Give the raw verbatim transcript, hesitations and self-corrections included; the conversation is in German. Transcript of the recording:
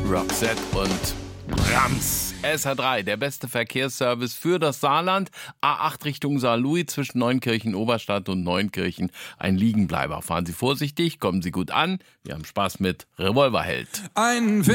Roxette und Brahms. S H drei, der beste Verkehrsservice für das Saarland. A acht Richtung Saarlouis zwischen Neunkirchen-Oberstadt und Neunkirchen. Ein Liegenbleiber. Fahren Sie vorsichtig, kommen Sie gut an. Wir haben Spaß mit Revolverheld. Ein